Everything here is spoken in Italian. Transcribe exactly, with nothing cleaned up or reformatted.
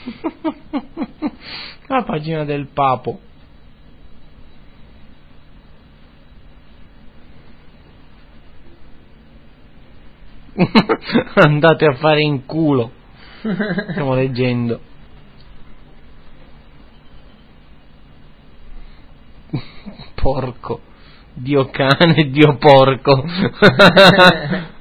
La pagina del Papo. Andate a fare in culo. Stiamo leggendo. Porco. Dio cane, Dio porco.